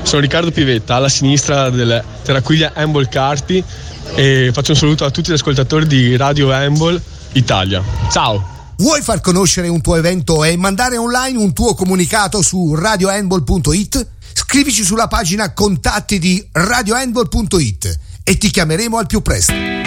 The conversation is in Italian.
Sono Riccardo Pivetta, alla sinistra del Terraquiglia Handball Carpi, e faccio un saluto a tutti gli ascoltatori di Radio Handball Italia. Ciao! Vuoi far conoscere un tuo evento e mandare online un tuo comunicato su radiohandball.it? Scrivici sulla pagina contatti di radiohandball.it e ti chiameremo al più presto.